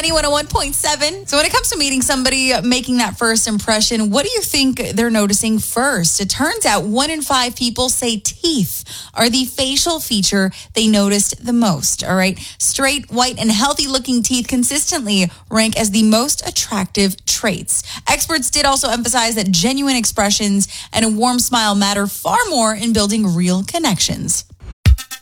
Money 101.7. So when it comes to meeting somebody, making that first impression, what do you think they're noticing first? It turns out 1 in 5 people say teeth are the facial feature they noticed the most. All right. Straight, white, and healthy looking teeth consistently rank as the most attractive traits. Experts did also emphasize that genuine expressions and a warm smile matter far more in building real connections.